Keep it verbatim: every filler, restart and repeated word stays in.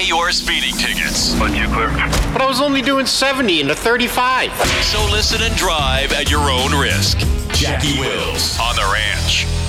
pay your speeding tickets. But you clear. But I was only doing seventy into thirty-five. So listen and drive at your own risk. Jackie Wills On the Ranch.